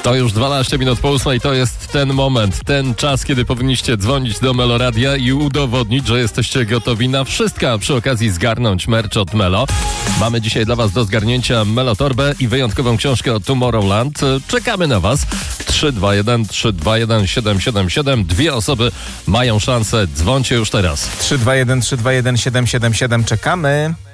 To już 12 minut po 8. To jest ten moment, ten czas, kiedy powinniście dzwonić do Meloradia i udowodnić, że jesteście gotowi na wszystko, a przy okazji zgarnąć merch od Melo. Mamy dzisiaj dla was do zgarnięcia Melotorbę i wyjątkową książkę od Tomorrowland. Czekamy na was. 321 321 777. Dwie osoby mają szansę. Dzwońcie już teraz. 321 321 777. Czekamy.